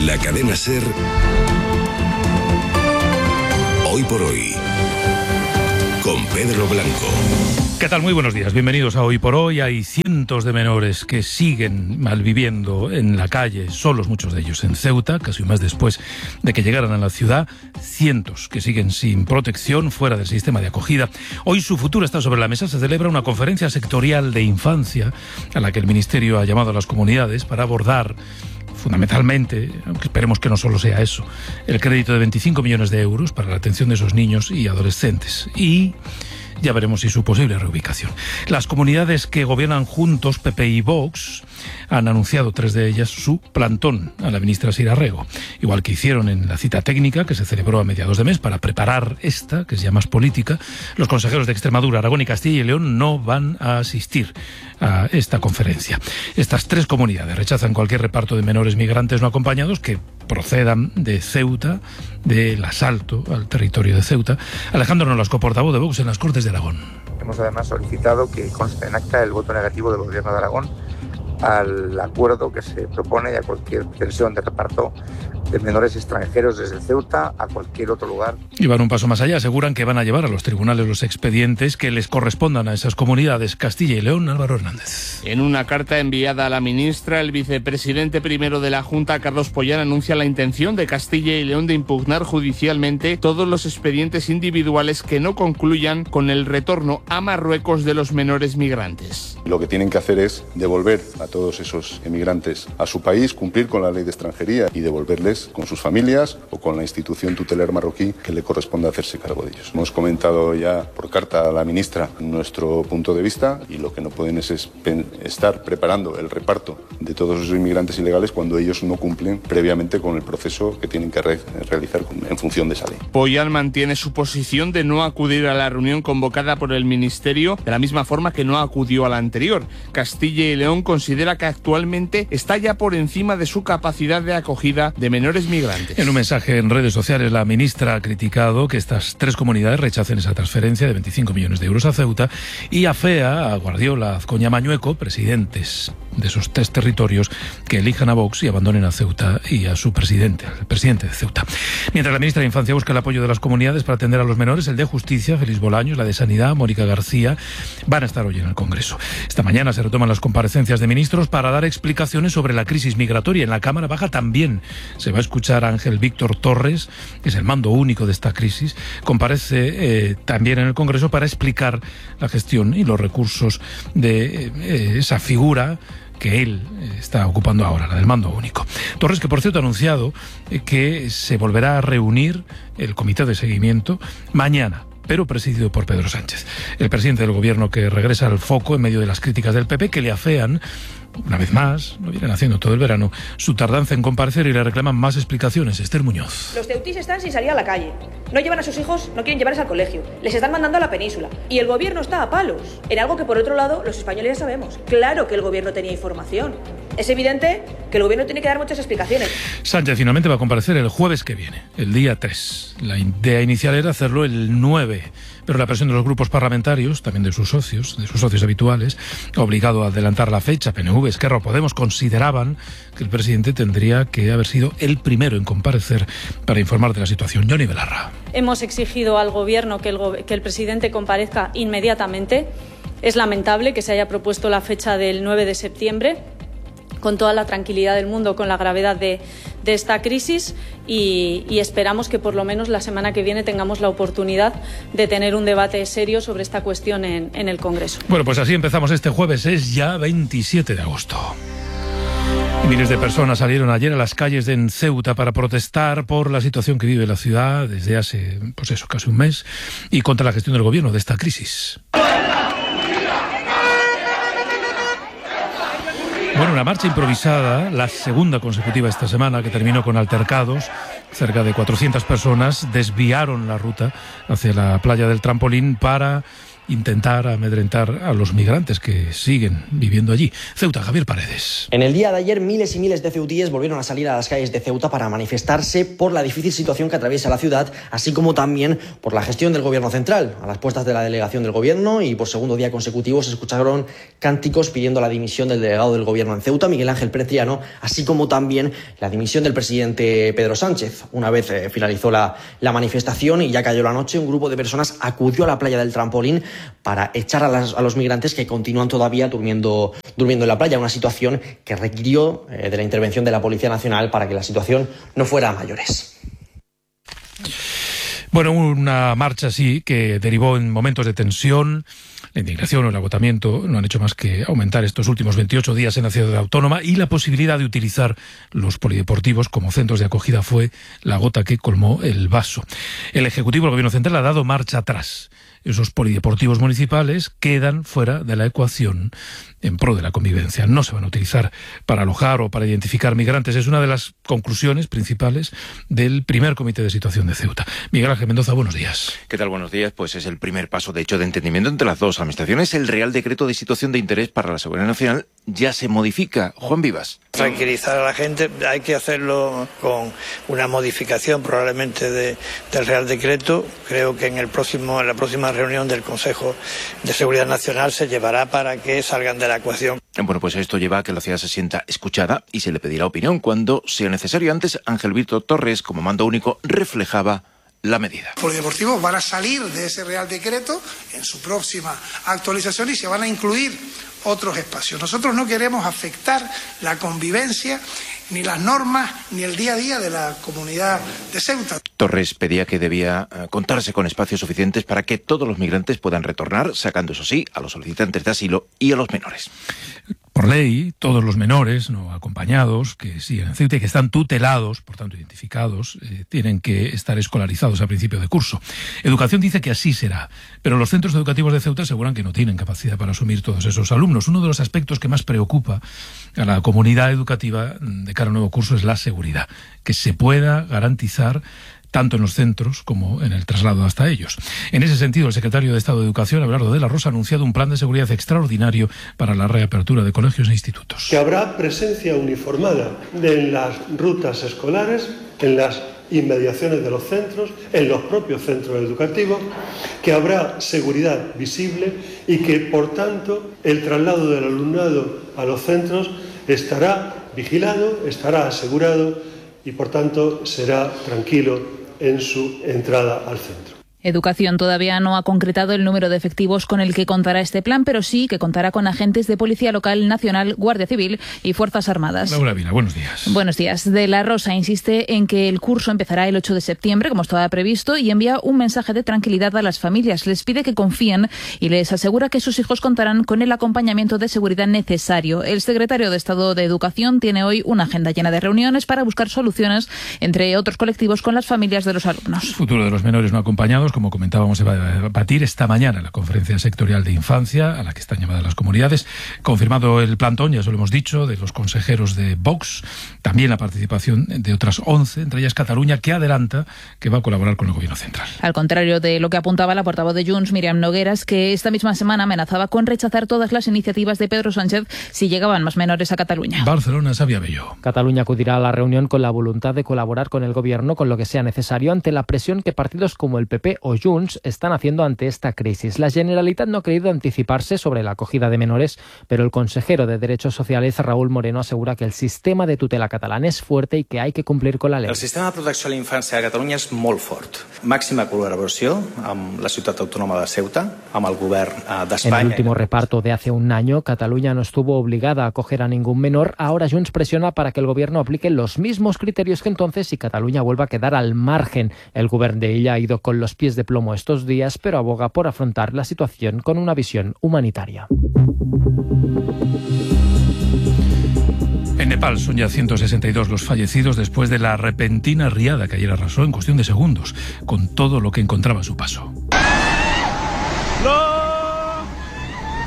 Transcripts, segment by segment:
La cadena SER, Hoy por Hoy, con Pedro Blanco. ¿Qué tal? Muy buenos días, bienvenidos a Hoy por Hoy. Hay cientos de menores que siguen malviviendo en la calle, solos muchos de ellos en Ceuta, casi un mes después de que llegaran a la ciudad. Cientos que siguen sin protección, fuera del sistema de acogida. Hoy su futuro está sobre la mesa. Se celebra una conferencia sectorial de infancia a la que el Ministerio ha llamado a las comunidades para abordar fundamentalmente, aunque esperemos que no solo sea eso, el crédito de 25 millones de euros para la atención de esos niños y adolescentes. Y ya veremos si su posible reubicación. Las comunidades que gobiernan juntos, PP y Vox, han anunciado 3 de ellas su plantón a la ministra Sira Rego, igual que hicieron en la cita técnica que se celebró a mediados de mes para preparar esta, que es ya más política. Los consejeros de Extremadura, Aragón y Castilla y León no van a asistir a esta conferencia. Estas 3 comunidades rechazan cualquier reparto de menores migrantes no acompañados que procedan de Ceuta, del asalto al territorio de Ceuta. Alejandro Nolasco, portavoz de Vox en las Cortes de Aragón. Hemos además solicitado que conste en acta el voto negativo del Gobierno de Aragón al acuerdo que se propone y a cualquier pretensión de reparto de menores extranjeros desde Ceuta a cualquier otro lugar. Y van un paso más allá, aseguran que van a llevar a los tribunales los expedientes que les correspondan a esas comunidades. Castilla y León, Álvaro Hernández. En una carta enviada a la ministra, el vicepresidente primero de la Junta, Carlos Pollán, anuncia la intención de Castilla y León de impugnar judicialmente todos los expedientes individuales que no concluyan con el retorno a Marruecos de los menores migrantes. Lo que tienen que hacer es devolver a todos esos emigrantes a su país, cumplir con la ley de extranjería y devolverles con sus familias o con la institución tutelar marroquí que le corresponda hacerse cargo de ellos. Hemos comentado ya por carta a la ministra nuestro punto de vista y lo que no pueden es estar preparando el reparto de todos esos inmigrantes ilegales cuando ellos no cumplen previamente con el proceso que tienen que realizar en función de esa ley. Pollán mantiene su posición de no acudir a la reunión convocada por el Ministerio de la misma forma que no acudió a la anterior. Castilla y León considera que actualmente está ya por encima de su capacidad de acogida de menores migrantes. En un mensaje en redes sociales, la ministra ha criticado que estas 3 comunidades rechacen esa transferencia de 25 millones de euros a Ceuta y afea a Guardiola, Azcoña, Mañueco, presidentes de esos 3 territorios, que elijan a Vox y abandonen a Ceuta y a su presidente, al presidente de Ceuta. Mientras la ministra de Infancia busca el apoyo de las comunidades para atender a los menores, el de Justicia, Félix Bolaños, la de Sanidad, Mónica García, van a estar hoy en el Congreso. Esta mañana se retoman las comparecencias de ministros para dar explicaciones sobre la crisis migratoria. En la Cámara Baja también se va a escuchar a Ángel Víctor Torres, que es el mando único de esta crisis. Comparece también en el Congreso para explicar la gestión y los recursos de esa figura que él está ocupando ahora, la del mando único. Torres, que por cierto ha anunciado que se volverá a reunir el comité de seguimiento mañana, pero presidido por Pedro Sánchez, el presidente del gobierno, que regresa al foco en medio de las críticas del PP, que le afean, una vez más, lo vienen haciendo todo el verano, su tardanza en comparecer y le reclaman más explicaciones. Esther Muñoz. Los ceutís están sin salir a la calle. No llevan a sus hijos, no quieren llevarles al colegio. Les están mandando a la península. Y el gobierno está a palos. En algo que, por otro lado, los españoles ya sabemos. Claro que el gobierno tenía información. Es evidente que el gobierno tiene que dar muchas explicaciones. Sánchez finalmente va a comparecer el jueves que viene, el día 3. La idea inicial era hacerlo el 9, pero la presión de los grupos parlamentarios, también de sus socios habituales, ha obligado a adelantar la fecha. PNV, Esquerra o Podemos consideraban que el presidente tendría que haber sido el primero en comparecer para informar de la situación. Yone Belarra. Hemos exigido al gobierno que el presidente comparezca inmediatamente. Es lamentable que se haya propuesto la fecha del 9 de septiembre. Con toda la tranquilidad del mundo, con la gravedad de esta crisis y esperamos que por lo menos la semana que viene tengamos la oportunidad de tener un debate serio sobre esta cuestión en el Congreso. Bueno, pues así empezamos este jueves, es ya 27 de agosto. Miles de personas salieron ayer a las calles de Ceuta para protestar por la situación que vive la ciudad desde hace, casi un mes y contra la gestión del gobierno de esta crisis. Bueno, una marcha improvisada, la segunda consecutiva esta semana, que terminó con altercados. Cerca de 400 personas desviaron la ruta hacia la playa del Trampolín para intentar amedrentar a los migrantes que siguen viviendo allí. Ceuta, Javier Paredes. En el día de ayer, miles y miles de ceutíes volvieron a salir a las calles de Ceuta para manifestarse por la difícil situación que atraviesa la ciudad, así como también por la gestión del gobierno central. A las puertas de la delegación del gobierno y por segundo día consecutivo se escucharon cánticos pidiendo la dimisión del delegado del gobierno en Ceuta, Miguel Ángel Preciano, así como también la dimisión del presidente Pedro Sánchez. Una vez finalizó la manifestación y ya cayó la noche, un grupo de personas acudió a la playa del Trampolín para echar a los migrantes que continúan todavía durmiendo en la playa, una situación que requirió de la intervención de la Policía Nacional para que la situación no fuera a mayores. Bueno, una marcha así que derivó en momentos de tensión. La indignación o el agotamiento no han hecho más que aumentar estos últimos 28 días en la ciudad autónoma, y la posibilidad de utilizar los polideportivos como centros de acogida fue la gota que colmó el vaso. El Ejecutivo del Gobierno Central ha dado marcha atrás. Esos polideportivos municipales quedan fuera de la ecuación en pro de la convivencia. No se van a utilizar para alojar o para identificar migrantes. Es una de las conclusiones principales del primer comité de situación de Ceuta. Miguel Ángel Mendoza, buenos días. ¿Qué tal? Buenos días. Pues es el primer paso, de hecho, de entendimiento entre las dos administraciones. El Real Decreto de Situación de Interés para la Seguridad Nacional ya se modifica. Juan Vivas. Tranquilizar a la gente, hay que hacerlo con una modificación probablemente del Real Decreto. Creo que en la próxima reunión del Consejo de Seguridad Nacional se llevará para que salgan de la ecuación. Bueno, pues esto lleva a que la ciudad se sienta escuchada y se le pedirá opinión cuando sea necesario. Antes, Ángel Víctor Torres, como mando único, reflejaba la medida. Los polideportivos van a salir de ese Real Decreto en su próxima actualización y se van a incluir otros espacios. Nosotros no queremos afectar la convivencia, ni las normas, ni el día a día de la comunidad de Ceuta. Torres pedía que debía contarse con espacios suficientes para que todos los migrantes puedan retornar, sacando, eso sí, a los solicitantes de asilo y a los menores. Por ley, todos los menores no acompañados que siguen en Ceuta y que están tutelados, por tanto identificados, tienen que estar escolarizados a principio de curso. Educación dice que así será, pero los centros educativos de Ceuta aseguran que no tienen capacidad para asumir todos esos alumnos. Uno de los aspectos que más preocupa a la comunidad educativa de cara al nuevo curso es la seguridad, que se pueda garantizar tanto en los centros como en el traslado hasta ellos. En ese sentido, el secretario de Estado de Educación, Abelardo de la Rosa, ha anunciado un plan de seguridad extraordinario para la reapertura de colegios e institutos. Que habrá presencia uniformada en las rutas escolares, en las inmediaciones de los centros, en los propios centros educativos, que habrá seguridad visible y que, por tanto, el traslado del alumnado a los centros estará vigilado, estará asegurado y, por tanto, será tranquilo en su entrada al centro. Educación todavía no ha concretado el número de efectivos con el que contará este plan, pero sí que contará con agentes de Policía Local, Nacional, Guardia Civil y Fuerzas Armadas. Laura Vila, buenos días. Buenos días. De la Rosa insiste en que el curso empezará el 8 de septiembre, como estaba previsto, y envía un mensaje de tranquilidad a las familias. Les pide que confíen y les asegura que sus hijos contarán con el acompañamiento de seguridad necesario. El secretario de Estado de Educación tiene hoy una agenda llena de reuniones para buscar soluciones, entre otros colectivos, con las familias de los alumnos. El futuro de los menores no acompañados, como comentábamos, se va a debatir esta mañana en la Conferencia Sectorial de Infancia, a la que están llamadas las comunidades. Confirmado el plantón, ya se lo hemos dicho, de los consejeros de Vox, también la participación de otras 11, entre ellas Cataluña, que adelanta que va a colaborar con el Gobierno Central. Al contrario de lo que apuntaba la portavoz de Junts, Míriam Nogueras, que esta misma semana amenazaba con rechazar todas las iniciativas de Pedro Sánchez si llegaban más menores a Cataluña. Barcelona, Sabia Bello. Cataluña acudirá a la reunión con la voluntad de colaborar con el Gobierno con lo que sea necesario ante la presión que partidos como el PP o Junts están haciendo ante esta crisis. La Generalitat no ha querido anticiparse sobre la acogida de menores, pero el consejero de Derechos Sociales, Raúl Moreno, asegura que el sistema de tutela catalán es fuerte y que hay que cumplir con la ley. El sistema de protecció a la infància a Catalunya és molt fort. Màxima col·laboració amb la ciutat autònoma de Ceuta, amb el govern d'Espanya. En el último reparto de hace un año, Cataluña no estuvo obligada a acoger a ningún menor. Ahora Junts presiona para que el gobierno aplique los mismos criterios que entonces y Cataluña vuelva a quedar al margen. El gobierno de ella ha ido con los pies de plomo estos días, pero aboga por afrontar la situación con una visión humanitaria. En Nepal son ya 162 los fallecidos después de la repentina riada que ayer arrasó en cuestión de segundos, con todo lo que encontraba a su paso.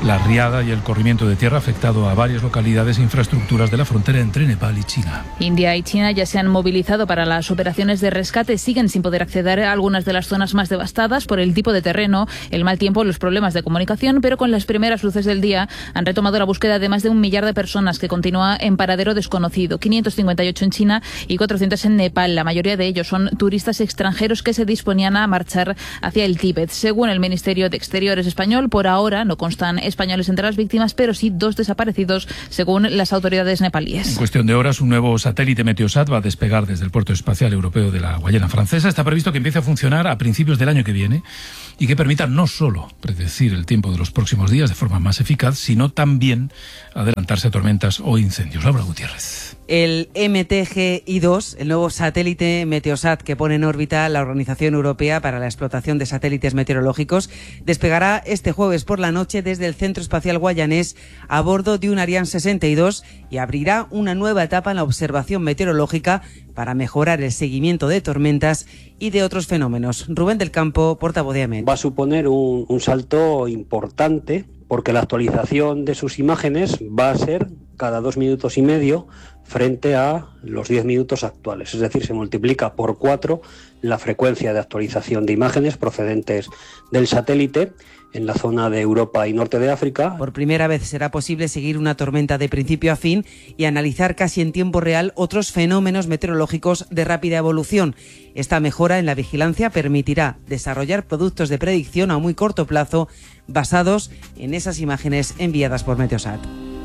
La riada y el corrimiento de tierra ha afectado a varias localidades e infraestructuras de la frontera entre Nepal y China. India y China ya se han movilizado para las operaciones de rescate. Siguen sin poder acceder a algunas de las zonas más devastadas por el tipo de terreno, el mal tiempo, los problemas de comunicación, pero con las primeras luces del día han retomado la búsqueda de más de 1 millar de personas que continúa en paradero desconocido. 558 en China y 400 en Nepal. La mayoría de ellos son turistas extranjeros que se disponían a marchar hacia el Tíbet. Según el Ministerio de Exteriores español, por ahora no constan españoles entre las víctimas, pero sí 2 desaparecidos, según las autoridades nepalíes. En cuestión de horas, un nuevo satélite Meteosat va a despegar desde el puerto espacial europeo de la Guayana Francesa. Está previsto que empiece a funcionar a principios del año que viene y que permita no solo predecir el tiempo de los próximos días de forma más eficaz, sino también adelantarse a tormentas o incendios. Laura Gutiérrez. El MTGI-2, el nuevo satélite Meteosat que pone en órbita la Organización Europea para la Explotación de Satélites Meteorológicos, despegará este jueves por la noche desde el Centro Espacial Guayanés a bordo de un Ariane 62 y abrirá una nueva etapa en la observación meteorológica para mejorar el seguimiento de tormentas y de otros fenómenos. Rubén del Campo, portavoz de AMET. Va a suponer un salto importante porque la actualización de sus imágenes va a ser cada 2 minutos y medio frente a los 10 minutos actuales. Es decir, se multiplica por 4 la frecuencia de actualización de imágenes procedentes del satélite en la zona de Europa y norte de África. Por primera vez será posible seguir una tormenta de principio a fin y analizar casi en tiempo real otros fenómenos meteorológicos de rápida evolución. Esta mejora en la vigilancia permitirá desarrollar productos de predicción a muy corto plazo basados en esas imágenes enviadas por Meteosat.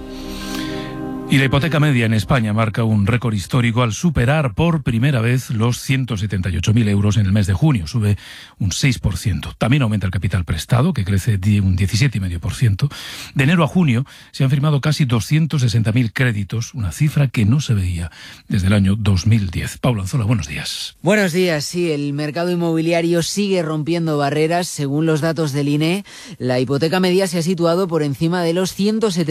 Y la hipoteca media en España marca un récord histórico al superar por primera vez los 178.000 euros en el mes de junio. Sube un 6%. También aumenta el capital prestado, que crece un 17,5%. De enero a junio se han firmado casi 260.000 créditos, una cifra que no se veía desde el año 2010. Pablo Anzola, buenos días. Buenos días. Sí, el mercado inmobiliario sigue rompiendo barreras. Según los datos del INE, la hipoteca media se ha situado por encima de los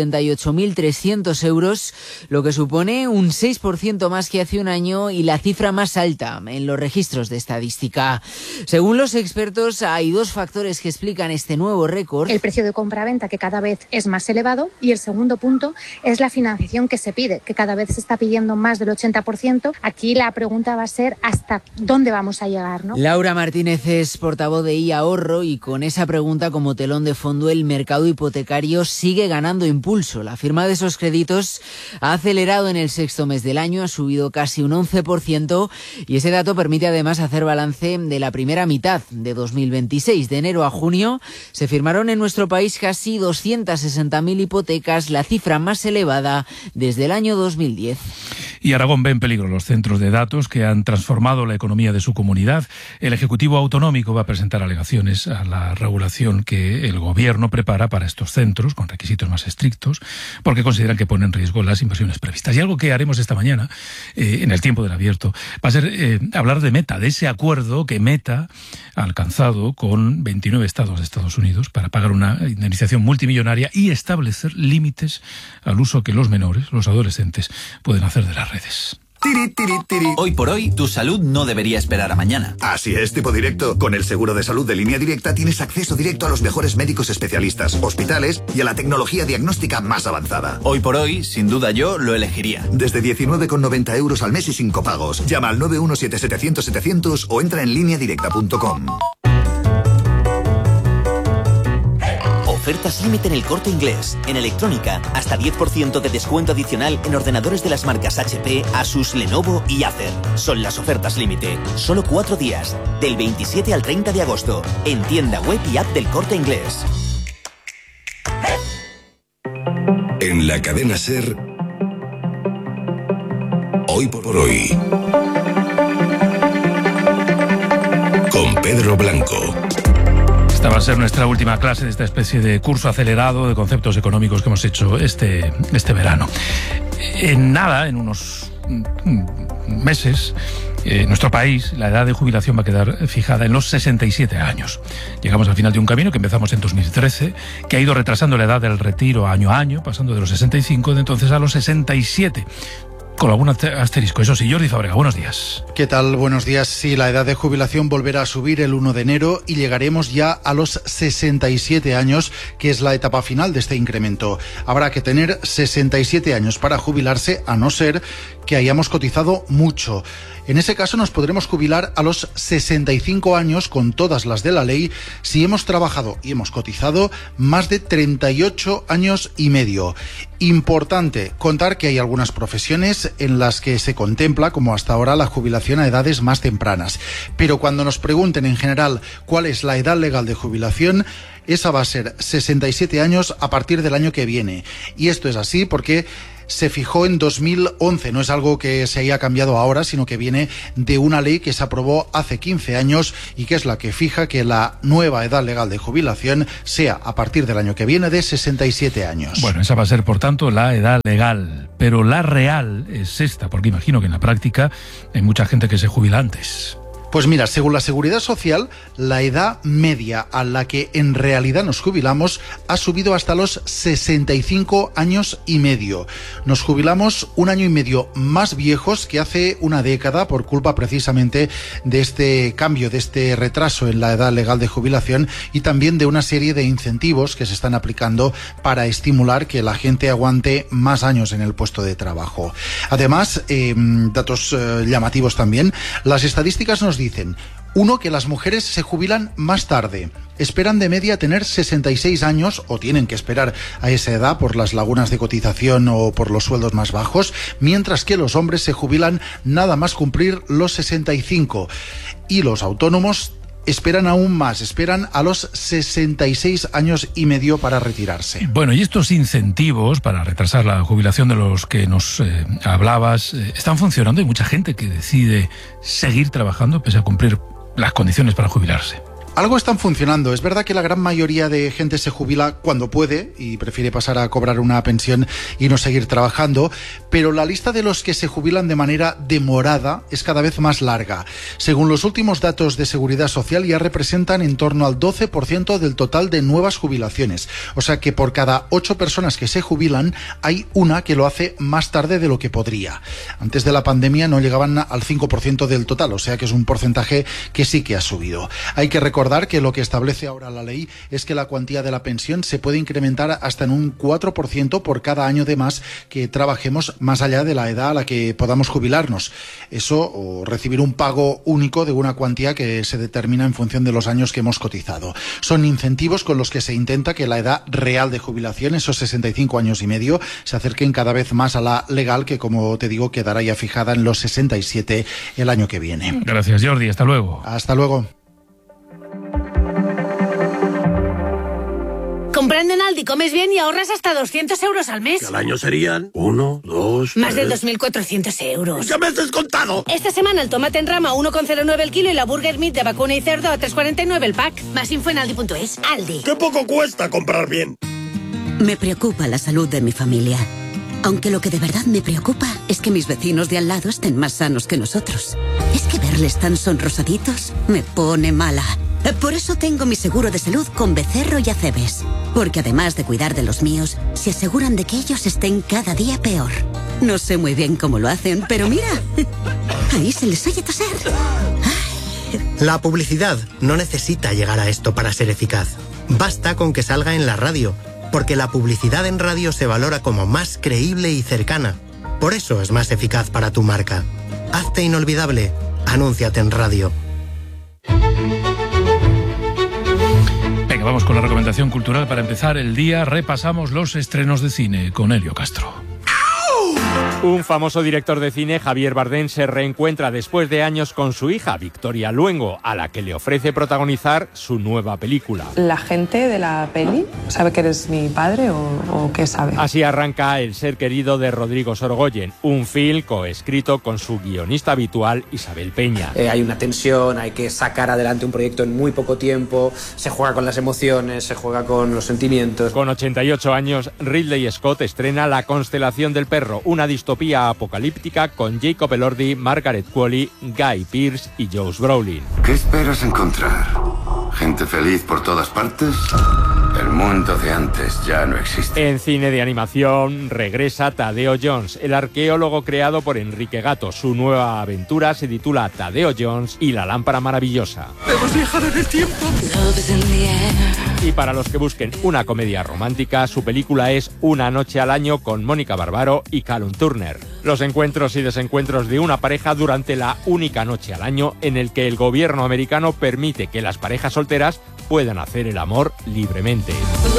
178.300 euros, lo que supone un 6% más que hace un año y la cifra más alta en los registros de estadística. Según los expertos, hay 2 factores que explican este nuevo récord. El precio de compra-venta, que cada vez es más elevado, y el segundo punto es la financiación que se pide, que cada vez se está pidiendo más del 80%. Aquí la pregunta va a ser ¿hasta dónde vamos a llegar, ¿no? Laura Martínez es portavoz de iAhorro y con esa pregunta como telón de fondo el mercado hipotecario sigue ganando impulso. La firma de esos créditos ha acelerado en el 6º mes del año, ha subido casi un 11% y ese dato permite además hacer balance de la primera mitad de 2026. De enero a junio se firmaron en nuestro país casi 260.000 hipotecas, la cifra más elevada desde el año 2010. Y Aragón ve en peligro los centros de datos que han transformado la economía de su comunidad. El Ejecutivo Autonómico va a presentar alegaciones a la regulación que el Gobierno prepara para estos centros, con requisitos más estrictos, porque consideran que pone en riesgo las inversiones previstas. Y algo que haremos esta mañana, en el tiempo del abierto, va a ser hablar de Meta, de ese acuerdo que Meta ha alcanzado con 29 estados de Estados Unidos para pagar una indemnización multimillonaria y establecer límites al uso que los menores, los adolescentes, pueden hacer de las redes. Tiri, tiri, tiri. Hoy por hoy, tu salud no debería esperar a mañana. Así es, Tipo Directo. Con el seguro de salud de Línea Directa tienes acceso directo a los mejores médicos especialistas, hospitales y a la tecnología diagnóstica más avanzada. Hoy por hoy, sin duda yo lo elegiría. Desde 19,90 euros al mes y sin copagos. Llama al 917-700-700 o entra en lineadirecta.com. Ofertas límite en El Corte Inglés. En electrónica, hasta 10% de descuento adicional en ordenadores de las marcas HP, Asus, Lenovo y Acer. Son las ofertas límite. Solo 4 días, del 27 al 30 de agosto. En tienda web y app del Corte Inglés. En la cadena SER, Hoy por Hoy, con Pedro Blanco. Esta va a ser nuestra última clase de esta especie de curso acelerado de conceptos económicos que hemos hecho este verano. En nada, en unos meses, en nuestro país, la edad de jubilación va a quedar fijada en los 67 años. Llegamos al final de un camino que empezamos en 2013, que ha ido retrasando la edad del retiro año a año, pasando de los 65 de entonces a los 67. con algún asterisco. Eso sí, Jordi Fábrega, buenos días. ¿Qué tal? Buenos días. Sí, la edad de jubilación volverá a subir el 1 de enero y llegaremos ya a los 67 años, que es la etapa final de este incremento. Habrá que tener 67 años para jubilarse, a no ser que hayamos cotizado mucho. En ese caso nos podremos jubilar a los 65 años con todas las de la ley si hemos trabajado y hemos cotizado más de 38 años y medio. Importante contar que hay algunas profesiones en las que se contempla, como hasta ahora, la jubilación a edades más tempranas. Pero cuando nos pregunten en general cuál es la edad legal de jubilación, esa va a ser 67 años a partir del año que viene. Y esto es así porque se fijó en 2011, no es algo que se haya cambiado ahora, sino que viene de una ley que se aprobó hace 15 años y que es la que fija que la nueva edad legal de jubilación sea a partir del año que viene de 67 años. Bueno, esa va a ser, por tanto, la edad legal, pero la real es esta, porque imagino que en la práctica hay mucha gente que se jubila antes. Pues mira, según la Seguridad Social, la edad media a la que en realidad nos jubilamos ha subido hasta los 65 años y medio. Nos jubilamos un año y medio más viejos que hace una década por culpa precisamente de este cambio, de este retraso en la edad legal de jubilación y también de una serie de incentivos que se están aplicando para estimular que la gente aguante más años en el puesto de trabajo. Además, datos llamativos también, las estadísticas nos dicen: 1, que las mujeres se jubilan más tarde. Esperan de media tener 66 años o tienen que esperar a esa edad por las lagunas de cotización o por los sueldos más bajos, mientras que los hombres se jubilan nada más cumplir los 65. Y los autónomos esperan aún más, esperan a los 66 años y medio para retirarse. Bueno, y estos incentivos para retrasar la jubilación de los que nos hablabas, ¿están funcionando? Hay mucha gente que decide seguir trabajando pese a cumplir las condiciones para jubilarse. Algo están funcionando. Es verdad que la gran mayoría de gente se jubila cuando puede y prefiere pasar a cobrar una pensión y no seguir trabajando, pero la lista de los que se jubilan de manera demorada es cada vez más larga. Según los últimos datos de Seguridad Social, ya representan en torno al 12% del total de nuevas jubilaciones. O sea que por cada 8 personas que se jubilan, hay una que lo hace más tarde de lo que podría. Antes de la pandemia no llegaban al 5% del total, o sea que es un porcentaje que sí que ha subido. Hay que recordar que lo que establece ahora la ley es que la cuantía de la pensión se puede incrementar hasta en un 4% por cada año de más que trabajemos más allá de la edad a la que podamos jubilarnos. Eso, o recibir un pago único de una cuantía que se determina en función de los años que hemos cotizado. Son incentivos con los que se intenta que la edad real de jubilación, esos 65 años y medio, se acerquen cada vez más a la legal, que, como te digo, quedará ya fijada en los 67 el año que viene. Gracias, Jordi. Hasta luego. Hasta luego. Comprando en Aldi comes bien y ahorras hasta 200 euros al mes. Que al año serían 1, 2, Más de 2.400 euros. ¡Ya me has descontado! Esta semana el tomate en rama a 1,09 el kilo y la burger meat de vacuna y cerdo a 3,49 el pack. Más info en aldi.es. Aldi. ¡Qué poco cuesta comprar bien! Me preocupa la salud de mi familia. Aunque lo que de verdad me preocupa es que mis vecinos de al lado estén más sanos que nosotros. Es que verles tan sonrosaditos me pone mala. Por eso tengo mi seguro de salud con Becerro y Acebes. Porque además de cuidar de los míos, se aseguran de que ellos estén cada día peor. No sé muy bien cómo lo hacen, pero mira, ahí se les oye toser. La publicidad no necesita llegar a esto para ser eficaz. Basta con que salga en la radio, porque la publicidad en radio se valora como más creíble y cercana. Por eso es más eficaz para tu marca. Hazte inolvidable. Anúnciate en radio. Venga, vamos con la recomendación cultural. Para empezar el día, repasamos los estrenos de cine con Elio Castro. Un famoso director de cine, Javier Bardem, se reencuentra después de años con su hija, Victoria Luengo, a la que le ofrece protagonizar su nueva película. ¿La gente de la peli sabe que eres mi padre o qué sabe? Así arranca El ser querido de Rodrigo Sorogoyen, un film coescrito con su guionista habitual, Isabel Peña. Hay una tensión, hay que sacar adelante un proyecto en muy poco tiempo, se juega con las emociones, se juega con los sentimientos. Con 88 años, Ridley Scott estrena La constelación del perro, una distopía apocalíptica con Jacob Elordi, Margaret Qualley, Guy Pearce y Josh Brolin. ¿Qué esperas encontrar? ¿Gente feliz por todas partes? ¿El mundo de antes ya no existe. En cine de animación regresa Tadeo Jones, el arqueólogo creado por Enrique Gato. Su nueva aventura se titula Tadeo Jones y la lámpara maravillosa. ¡Hemos viajado en el tiempo! Y para los que busquen una comedia romántica, su película es Una noche al año con Mónica Barbaro y Callum Turner. Los encuentros y desencuentros de una pareja durante la única noche al año en el que el gobierno americano permite que las parejas solteras puedan hacer el amor libremente.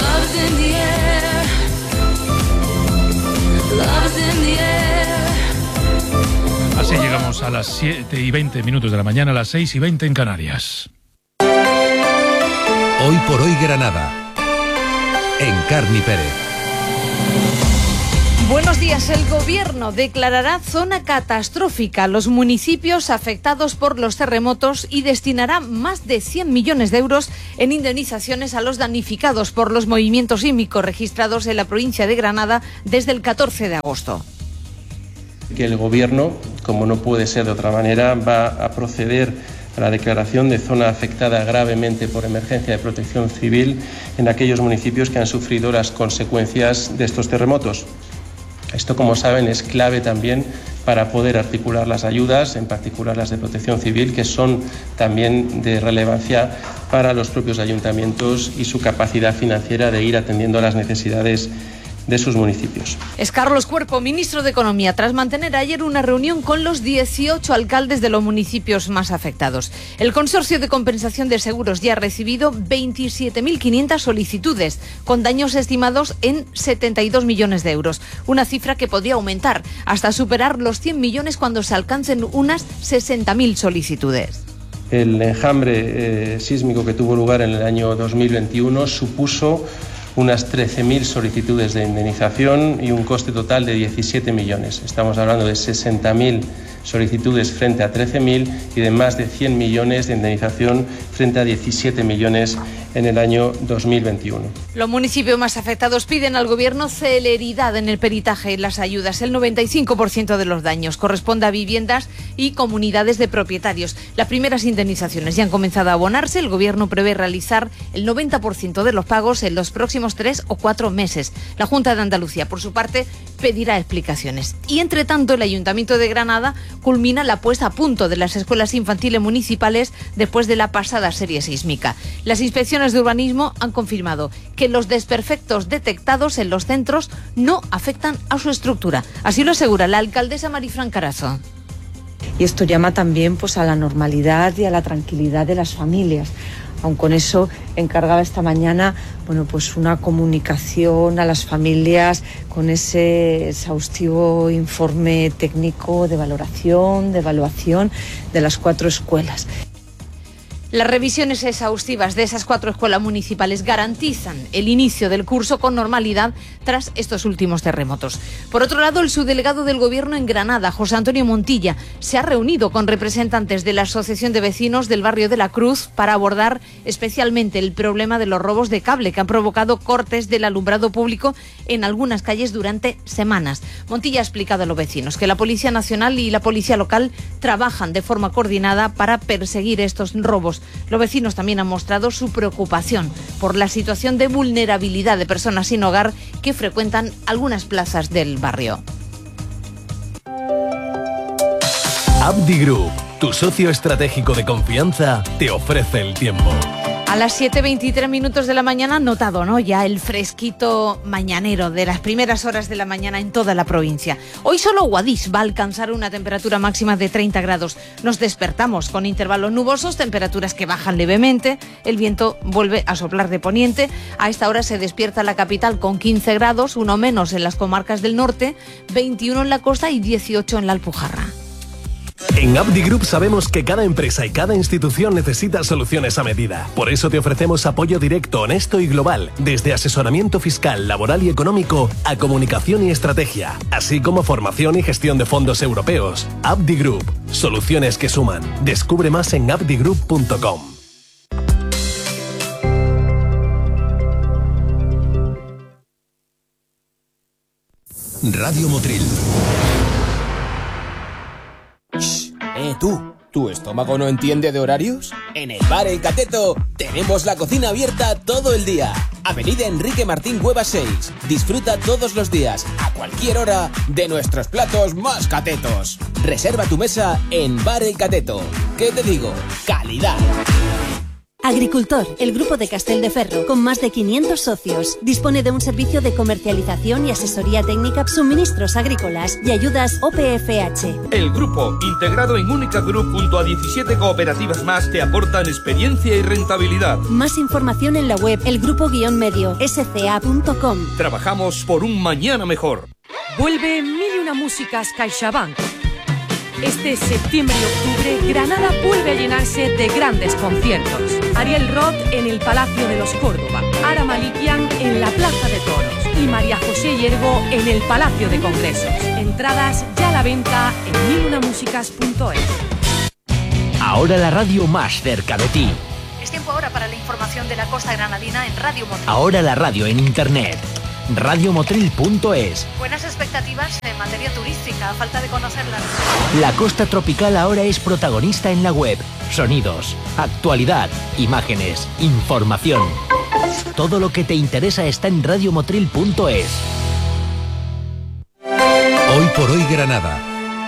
Así llegamos a las 7:20 de la mañana, a las 6:20 en Canarias. Hoy por hoy Granada. En Carni Pérez. Buenos días. El Gobierno declarará zona catastrófica a los municipios afectados por los terremotos y destinará más de 100 millones de euros en indemnizaciones a los damnificados por los movimientos sísmicos registrados en la provincia de Granada desde el 14 de agosto. Que el Gobierno, como no puede ser de otra manera, va a proceder a la declaración de zona afectada gravemente por emergencia de protección civil en aquellos municipios que han sufrido las consecuencias de estos terremotos. Esto, como saben, es clave también para poder articular las ayudas, en particular las de protección civil, que son también de relevancia para los propios ayuntamientos y su capacidad financiera de ir atendiendo a las necesidades de sus municipios. Es Carlos Cuerpo, ministro de Economía, tras mantener ayer una reunión con los 18 alcaldes de los municipios más afectados. El Consorcio de Compensación de Seguros ya ha recibido 27.500 solicitudes, con daños estimados en 72 millones de euros. Una cifra que podría aumentar hasta superar los 100 millones cuando se alcancen unas 60.000 solicitudes. El enjambre sísmico que tuvo lugar en el año 2021 supuso unas 13.000 solicitudes de indemnización y un coste total de 17 millones. Estamos hablando de 60.000 solicitudes frente a 13.000 y de más de 100 millones de indemnización frente a 17 millones en el año 2021. Los municipios más afectados piden al Gobierno celeridad en el peritaje y las ayudas. El 95% de los daños corresponde a viviendas y comunidades de propietarios. Las primeras indemnizaciones ya han comenzado a abonarse. El Gobierno prevé realizar el 90% de los pagos en los próximos 3 o 4 meses. La Junta de Andalucía, por su parte, pedirá explicaciones. Y, entre tanto, el Ayuntamiento de Granada culmina la puesta a punto de las escuelas infantiles municipales después de la pasada serie sísmica. Las inspecciones de urbanismo han confirmado que los desperfectos detectados en los centros no afectan a su estructura. Así lo asegura la alcaldesa Marifran Carazo. Y esto llama también a la normalidad y a la tranquilidad de las familias. Aun con eso, encargaba esta mañana una comunicación a las familias con ese exhaustivo informe técnico de valoración, de evaluación de las 4 escuelas. Las revisiones exhaustivas de esas 4 escuelas municipales garantizan el inicio del curso con normalidad tras estos últimos terremotos. Por otro lado, el subdelegado del Gobierno en Granada, José Antonio Montilla, se ha reunido con representantes de la Asociación de Vecinos del barrio de la Cruz para abordar especialmente el problema de los robos de cable que han provocado cortes del alumbrado público en algunas calles durante semanas. Montilla ha explicado a los vecinos que la Policía Nacional y la Policía Local trabajan de forma coordinada para perseguir estos robos. Los vecinos también han mostrado su preocupación por la situación de vulnerabilidad de personas sin hogar que frecuentan algunas plazas del barrio. Abdi Group, tu socio estratégico de confianza, te ofrece el tiempo. A las 7:23 de la mañana, notado, ¿no? Ya el fresquito mañanero de las primeras horas de la mañana en toda la provincia. Hoy solo Guadix va a alcanzar una temperatura máxima de 30 grados. Nos despertamos con intervalos nubosos, temperaturas que bajan levemente. El viento vuelve a soplar de poniente. A esta hora se despierta la capital con 15 grados, uno menos en las comarcas del norte, 21 en la costa y 18 en la Alpujarra. En Abdi Group sabemos que cada empresa y cada institución necesita soluciones a medida. Por eso te ofrecemos apoyo directo, honesto y global, desde asesoramiento fiscal, laboral y económico a comunicación y estrategia, así como formación y gestión de fondos europeos. Abdi Group, soluciones que suman. Descubre más en abdigroup.com. Radio Motril. Tú, ¿tu estómago no entiende de horarios? En el bar El Cateto tenemos la cocina abierta todo el día. Avenida Enrique Martín Cueva 6. Disfruta todos los días, a cualquier hora, de nuestros platos más catetos. Reserva tu mesa en Bar El Cateto. ¿Qué te digo? ¡Calidad! Agricultor, el grupo de Castelldeferro, con más de 500 socios, dispone de un servicio de comercialización y asesoría técnica, suministros agrícolas y ayudas OPFH. El grupo, integrado en Única Group junto a 17 cooperativas más, te aportan experiencia y rentabilidad. Más información en la web elgrupo-medio sca.com. Trabajamos por un mañana mejor. Vuelve 1001 Músicas CaixaBank. Este septiembre y octubre, Granada vuelve a llenarse de grandes conciertos. Ariel Roth en el Palacio de los Córdoba, Ara Malikian en la Plaza de Toros y María José Hiergo en el Palacio de Congresos. Entradas ya a la venta en 1001músicas.es. Ahora la radio más cerca de ti. Es tiempo ahora para la información de la costa granadina en Radio Motril. Ahora la radio en internet. radiomotril.es. Buenas expectativas en materia turística, a falta de conocerla. La costa tropical ahora es protagonista en la web. Sonidos, actualidad, imágenes, información. Todo lo que te interesa está en radiomotril.es. Hoy por hoy Granada.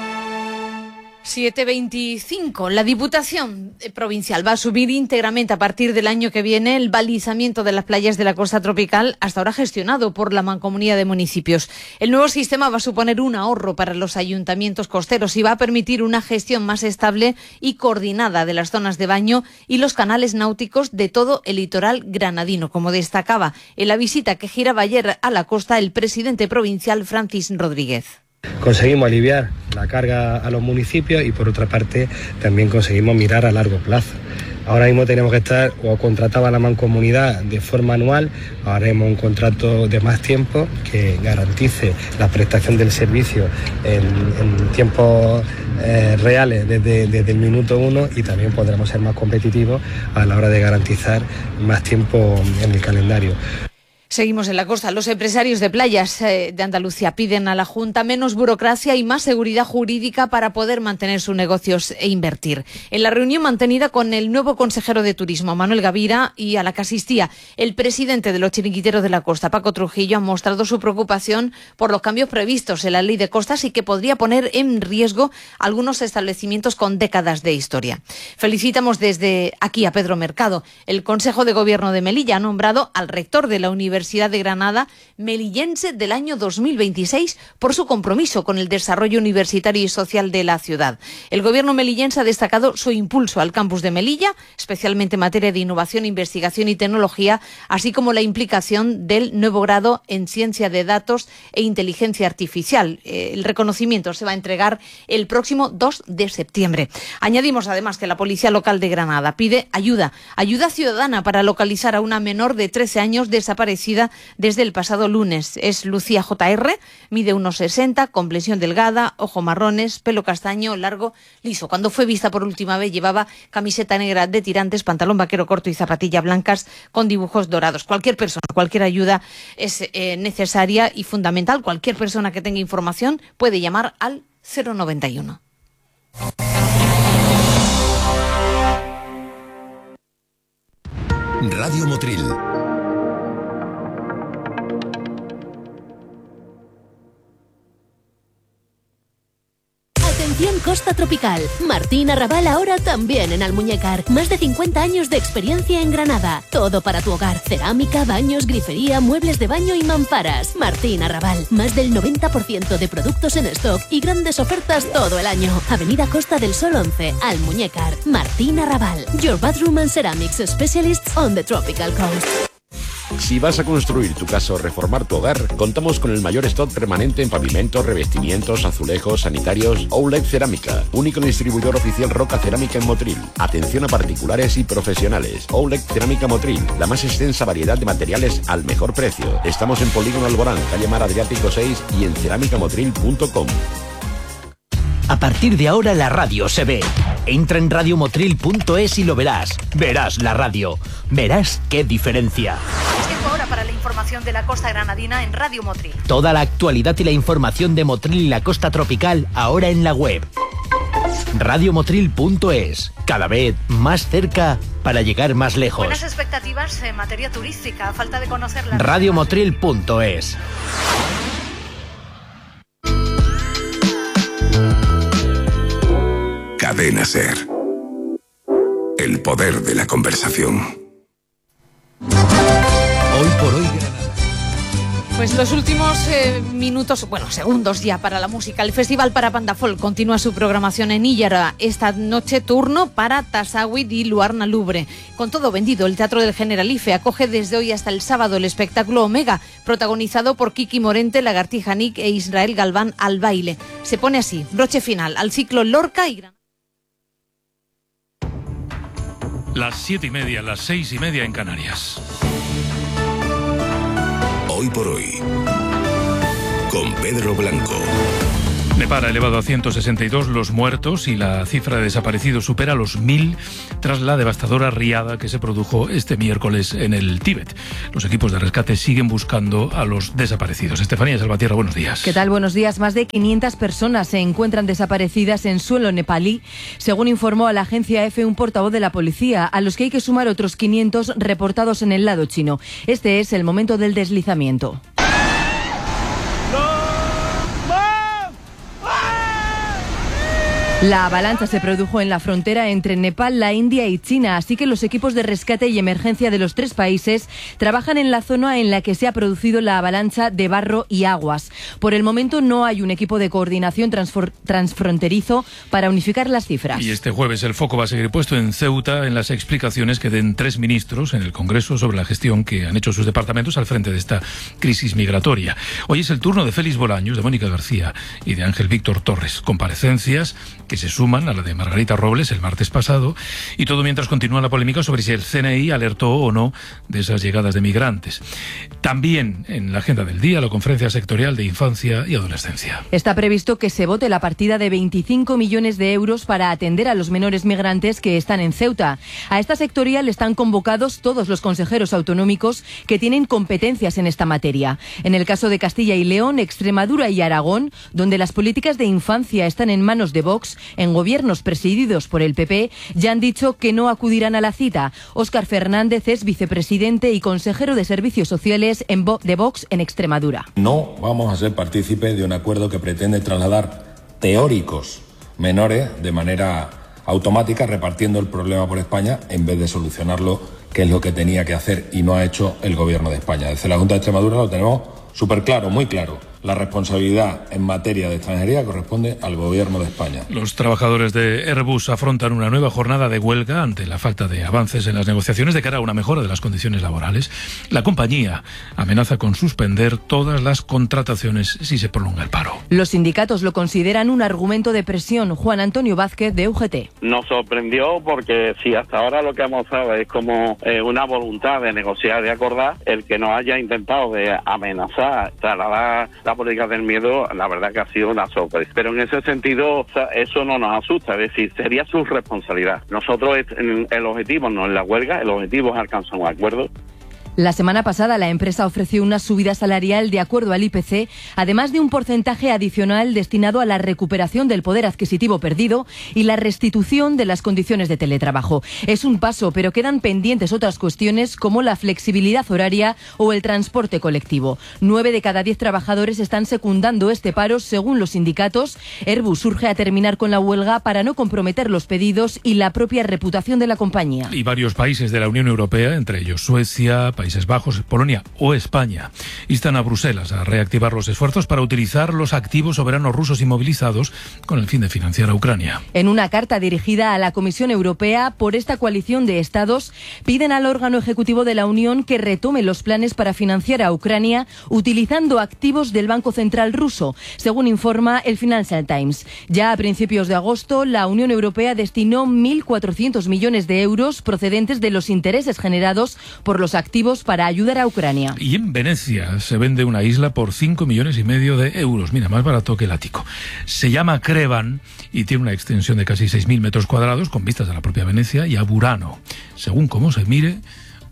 7:25. La Diputación Provincial va a subir íntegramente a partir del año que viene el balizamiento de las playas de la costa tropical, hasta ahora gestionado por la Mancomunidad de Municipios. El nuevo sistema va a suponer un ahorro para los ayuntamientos costeros y va a permitir una gestión más estable y coordinada de las zonas de baño y los canales náuticos de todo el litoral granadino, como destacaba en la visita que giraba ayer a la costa el presidente provincial Francis Rodríguez. Conseguimos aliviar la carga a los municipios y por otra parte también conseguimos mirar a largo plazo. Ahora mismo tenemos que estar, o contrataba la Mancomunidad de forma anual, haremos un contrato de más tiempo que garantice la prestación del servicio en tiempos reales desde el minuto 1 y también podremos ser más competitivos a la hora de garantizar más tiempo en el calendario. Seguimos en la costa. Los empresarios de playas de Andalucía piden a la Junta menos burocracia y más seguridad jurídica para poder mantener sus negocios e invertir. En la reunión mantenida con el nuevo consejero de Turismo, Manuel Gavira, y a la que asistía el presidente de los chiringuiteros de la costa, Paco Trujillo, han mostrado su preocupación por los cambios previstos en la ley de costas y que podría poner en riesgo algunos establecimientos con décadas de historia. Felicitamos desde aquí a Pedro Mercado. El Consejo de Gobierno de Melilla ha nombrado al rector de la Universidad de Granada melillense del año 2026 por su compromiso con el desarrollo universitario y social de la ciudad. El gobierno melillense ha destacado su impulso al campus de Melilla, especialmente en materia de innovación, investigación y tecnología, así como la implicación del nuevo grado en ciencia de datos e inteligencia artificial. El reconocimiento se va a entregar el próximo 2 de septiembre. Añadimos además que la Policía Local de Granada pide ayuda ciudadana para localizar a una menor de 13 años desaparecida desde el pasado lunes. Es Lucía JR, mide 1,60, complexión delgada, ojos marrones, pelo castaño, largo, liso. Cuando fue vista por última vez llevaba camiseta negra de tirantes, pantalón vaquero corto y zapatillas blancas con dibujos dorados. Cualquier persona, cualquier ayuda es necesaria y fundamental. Cualquier persona que tenga información puede llamar al 091. Radio Motril. Atención Costa Tropical. Martín Arrabal ahora también en Almuñécar. Más de 50 años de experiencia en Granada. Todo para tu hogar. Cerámica, baños, grifería, muebles de baño y mamparas. Martín Arrabal. Más del 90% de productos en stock y grandes ofertas todo el año. Avenida Costa del Sol 11, Almuñécar. Martín Arrabal. Your bathroom and ceramics specialists on the tropical coast. Si vas a construir tu casa o reformar tu hogar, contamos con el mayor stock permanente en pavimentos, revestimientos, azulejos, sanitarios. Outlet Cerámica, único distribuidor oficial Roca Cerámica en Motril. Atención a particulares y profesionales. Outlet Cerámica Motril, la más extensa variedad de materiales al mejor precio. Estamos en Polígono Alborán, calle Mar Adriático 6 y en cerámicamotril.com. A partir de ahora la radio se ve. Entra en radiomotril.es y lo verás. Verás la radio. Verás qué diferencia. Es tiempo ahora para la información de la costa granadina en Radio Motril. Toda la actualidad y la información de Motril y la costa tropical ahora en la web. Radiomotril.es. Cada vez más cerca para llegar más lejos. Buenas expectativas en materia turística. Falta de conocer la... Radiomotril.es. Cadena SER. El poder de la conversación. Hoy por hoy, Granada. Pues los últimos minutos, segundos ya para la música. El Festival Parapanda Folk continúa su programación en Illara. Esta noche turno para Tassawit y Luarna Lubre. Con todo vendido, el Teatro del Generalife acoge desde hoy hasta el sábado el espectáculo Omega, protagonizado por Kiki Morente, Lagartija Nick e Israel Galván al baile. Se pone así, broche final al ciclo Lorca y Granada. Las 7:30, las 6:30 en Canarias. Hoy por hoy, con Pedro Blanco. Nepal ha elevado a 162 los muertos y la cifra de desaparecidos supera los 1000 tras la devastadora riada que se produjo este miércoles en el Tíbet. Los equipos de rescate siguen buscando a los desaparecidos. Estefanía Salvatierra, buenos días. ¿Qué tal? Buenos días. Más de 500 personas se encuentran desaparecidas en suelo nepalí, según informó a la agencia EFE un portavoz de la policía, a los que hay que sumar otros 500 reportados en el lado chino. Este es el momento del deslizamiento. La avalancha se produjo en la frontera entre Nepal, la India y China, así que los equipos de rescate y emergencia de los tres países trabajan en la zona en la que se ha producido la avalancha de barro y aguas. Por el momento no hay un equipo de coordinación transfronterizo para unificar las cifras. Y este jueves el foco va a seguir puesto en Ceuta en las explicaciones que den 3 ministros en el Congreso sobre la gestión que han hecho sus departamentos al frente de esta crisis migratoria. Hoy es el turno de Félix Bolaños, de Mónica García y de Ángel Víctor Torres. Comparecencias que se suman a la de Margarita Robles el martes pasado, y todo mientras continúa la polémica sobre si el CNI alertó o no de esas llegadas de migrantes. También en la agenda del día la conferencia sectorial de infancia y adolescencia. Está previsto que se vote la partida de 25 millones de euros para atender a los menores migrantes que están en Ceuta. A esta sectorial están convocados todos los consejeros autonómicos que tienen competencias en esta materia. En el caso de Castilla y León, Extremadura y Aragón, donde las políticas de infancia están en manos de Vox, en gobiernos presididos por el PP, ya han dicho que no acudirán a la cita. Óscar Fernández es vicepresidente y consejero de Servicios Sociales de Vox en Extremadura. No vamos a ser partícipes de un acuerdo que pretende trasladar teóricos menores de manera automática, repartiendo el problema por España en vez de solucionarlo, que es lo que tenía que hacer y no ha hecho el gobierno de España. Desde la Junta de Extremadura lo tenemos súper claro, muy claro. La responsabilidad en materia de extranjería corresponde al Gobierno de España. Los trabajadores de Airbus afrontan una nueva jornada de huelga ante la falta de avances en las negociaciones de cara a una mejora de las condiciones laborales. La compañía amenaza con suspender todas las contrataciones si se prolonga el paro. Los sindicatos lo consideran un argumento de presión. Juan Antonio Vázquez, de UGT. Nos sorprendió porque si hasta ahora lo que hemos mostrado es como una voluntad de negociar, de acordar, el que nos haya intentado de amenazar, trasladar la política del miedo, la verdad que ha sido una sorpresa. Pero en ese sentido, eso no nos asusta, es decir, sería su responsabilidad. Nosotros, el objetivo no es la huelga, el objetivo es alcanzar un acuerdo. La semana pasada la empresa ofreció una subida salarial de acuerdo al IPC, además de un porcentaje adicional destinado a la recuperación del poder adquisitivo perdido y la restitución de las condiciones de teletrabajo. Es un paso, pero quedan pendientes otras cuestiones como la flexibilidad horaria o el transporte colectivo. 9 de cada 10 trabajadores están secundando este paro, según los sindicatos. Airbus urge a terminar con la huelga para no comprometer los pedidos y la propia reputación de la compañía. Y varios países de la Unión Europea, entre ellos Suecia, Países Bajos, Polonia o España, instan a Bruselas a reactivar los esfuerzos para utilizar los activos soberanos rusos inmovilizados con el fin de financiar a Ucrania. En una carta dirigida a la Comisión Europea, por esta coalición de estados, piden al órgano ejecutivo de la Unión que retome los planes para financiar a Ucrania utilizando activos del Banco Central ruso, según informa el Financial Times. Ya a principios de agosto, la Unión Europea destinó 1.400 millones de euros procedentes de los intereses generados por los activos para ayudar a Ucrania. Y en Venecia se vende una isla por 5,5 millones de euros. Mira, más barato que el ático. Se llama Crevan y tiene una extensión de casi 6.000 metros cuadrados con vistas a la propia Venecia y a Burano. Según cómo se mire,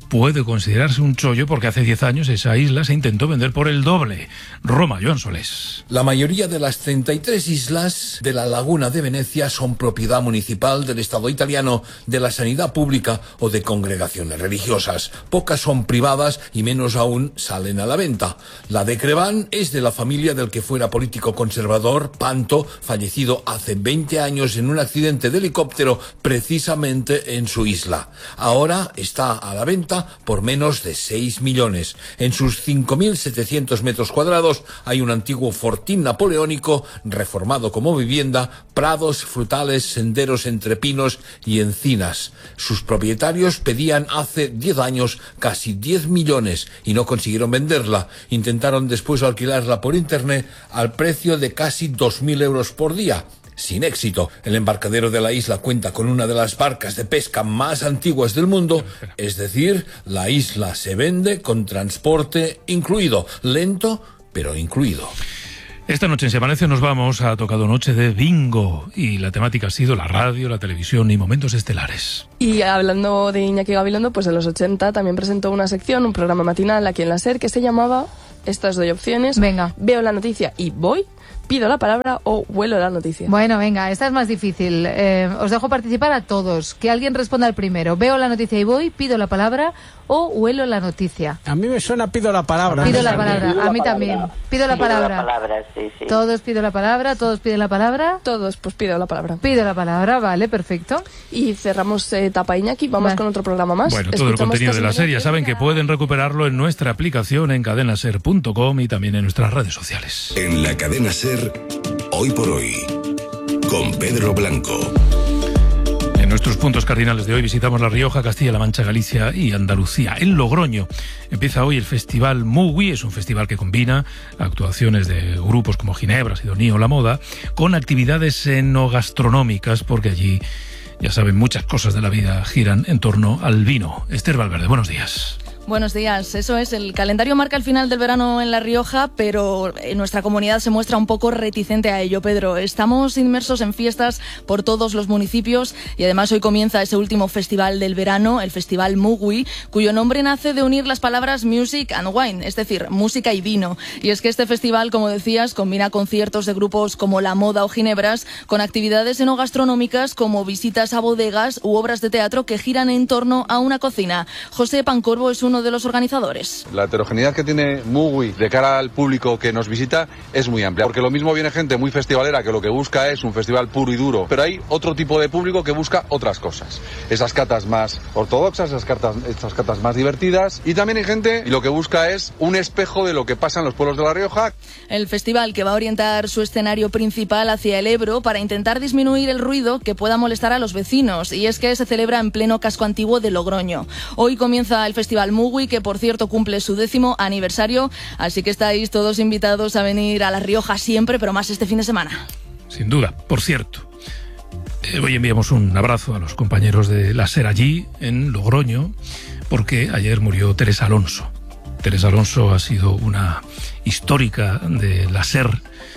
puede considerarse un chollo porque hace 10 años esa isla se intentó vender por el doble. Roma, Joan Solés. La mayoría de las 33 islas de la Laguna de Venecia son propiedad municipal del Estado italiano, de la sanidad pública o de congregaciones religiosas. Pocas son privadas y menos aún salen a la venta. La de Creván es de la familia del que fuera político conservador, Panto, fallecido hace 20 años en un accidente de helicóptero precisamente en su isla. Ahora está a la venta por menos de 6 millones. En sus 5.700 metros cuadrados hay un antiguo fortín napoleónico reformado como vivienda, prados frutales, senderos entre pinos y encinas. Sus propietarios pedían hace 10 años casi 10 millones y no consiguieron venderla. Intentaron después alquilarla por internet al precio de casi 2.000 euros por día. Sin éxito. El embarcadero de la isla cuenta con una de las barcas de pesca más antiguas del mundo, es decir, la isla se vende con transporte incluido, lento pero incluido. Esta noche en Se Amanece nos vamos a Tocado Noche de Bingo y la temática ha sido la radio, la televisión y momentos estelares. Y hablando de Iñaki Gabilondo, pues en los 80 también presentó una sección, un programa matinal aquí en la SER que se llamaba, estas doy opciones, venga, veo la noticia y voy, pido la palabra o huelo la noticia. Bueno, venga, esta es más difícil. Os dejo participar a todos. Que alguien responda al primero. Veo la noticia y voy, pido la palabra o huelo la noticia. A mí me suena pido la palabra. Pido la palabra, a mí también. Pido la palabra. Sí, sí. Todos pido la palabra, todos piden la palabra. Todos, pues pido la palabra. Pido la palabra, vale, perfecto. Y cerramos etapa Iñaki, vamos con otro programa más. Bueno, todo el contenido de la serie ya saben que pueden recuperarlo en nuestra aplicación en cadenaser.com y también en nuestras redes sociales. En la cadena SER, Hoy por Hoy, con Pedro Blanco. En nuestros puntos cardinales de hoy visitamos La Rioja, Castilla-La Mancha, Galicia y Andalucía. En Logroño empieza hoy el Festival Mugui, es un festival que combina actuaciones de grupos como Ginebra, Sidoní o La Moda, con actividades enogastronómicas, porque allí, ya saben, muchas cosas de la vida giran en torno al vino. Esther Valverde, buenos días. Buenos días, eso es, el calendario marca el final del verano en La Rioja, pero nuestra comunidad se muestra un poco reticente a ello, Pedro. Estamos inmersos en fiestas por todos los municipios y además hoy comienza ese último festival del verano, el Festival Mugui, cuyo nombre nace de unir las palabras music and wine, es decir, música y vino. Y es que este festival, como decías, combina conciertos de grupos como La Moda o Ginebras con actividades enogastronómicas como visitas a bodegas u obras de teatro que giran en torno a una cocina. José Pancorbo es uno de los organizadores. La heterogeneidad que tiene Mugui de cara al público que nos visita es muy amplia, porque lo mismo viene gente muy festivalera que lo que busca es un festival puro y duro, pero hay otro tipo de público que busca otras cosas, esas catas más ortodoxas, esas catas más divertidas, y también hay gente y lo que busca es un espejo de lo que pasa en los pueblos de La Rioja. El festival que va a orientar su escenario principal hacia el Ebro para intentar disminuir el ruido que pueda molestar a los vecinos, y es que se celebra en pleno casco antiguo de Logroño. Hoy comienza el Festival Mugui, que por cierto cumple su 10º aniversario, así que estáis todos invitados a venir a La Rioja siempre, pero más este fin de semana. Sin duda. Por cierto, hoy enviamos un abrazo a los compañeros de la SER allí, en Logroño, porque ayer murió Teresa Alonso. Teresa Alonso ha sido una histórica de la SER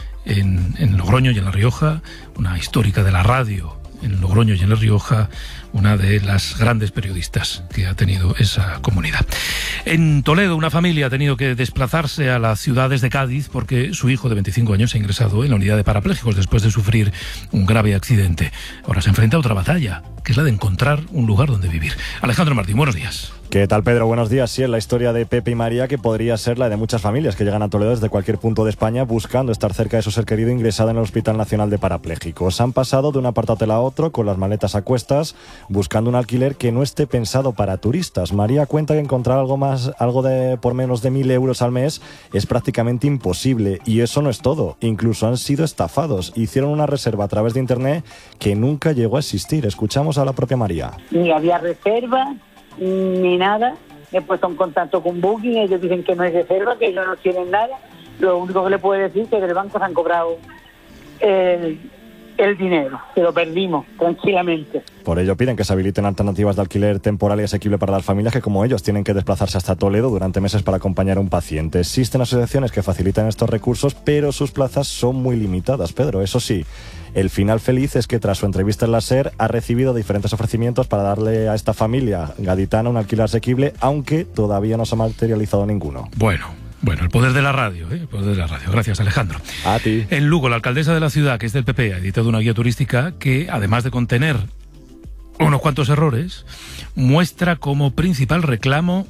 en Logroño y en La Rioja, una histórica de la radio en Logroño y en La Rioja, una de las grandes periodistas que ha tenido esa comunidad. En Toledo, una familia ha tenido que desplazarse a las ciudades de Cádiz porque su hijo de 25 años ha ingresado en la unidad de parapléjicos después de sufrir un grave accidente. Ahora se enfrenta a otra batalla, que es la de encontrar un lugar donde vivir. Alejandro Martín, buenos días. ¿Qué tal, Pedro? Buenos días. Sí, es la historia de Pepe y María, que podría ser la de muchas familias que llegan a Toledo desde cualquier punto de España buscando estar cerca de su ser querido ingresado en el Hospital Nacional de Parapléjicos. Han pasado de un apartatela a otro con las maletas a cuestas, buscando un alquiler que no esté pensado para turistas. María cuenta que encontrar algo de por menos de 1.000 euros al mes es prácticamente imposible, y eso no es todo. Incluso han sido estafados. Hicieron una reserva a través de internet que nunca llegó a existir. Escuchamos a la propia María. Ni había reserva ni nada. Me he puesto en contacto con Booking, ellos dicen que no hay reserva, que ellos no tienen nada. Lo único que le puedo decir es que del banco se han cobrado el el dinero, que lo perdimos tranquilamente. Por ello piden que se habiliten alternativas de alquiler temporal y asequible para las familias que, como ellos, tienen que desplazarse hasta Toledo durante meses para acompañar a un paciente. Existen asociaciones que facilitan estos recursos, pero sus plazas son muy limitadas, Pedro. Eso sí, el final feliz es que tras su entrevista en la SER ha recibido diferentes ofrecimientos para darle a esta familia gaditana un alquiler asequible, aunque todavía no se ha materializado ninguno. Bueno, el poder de la radio, el poder de la radio. Gracias, Alejandro. A ti. En Lugo, la alcaldesa de la ciudad, que es del PP, ha editado una guía turística que, además de contener unos cuantos errores, muestra como principal reclamo,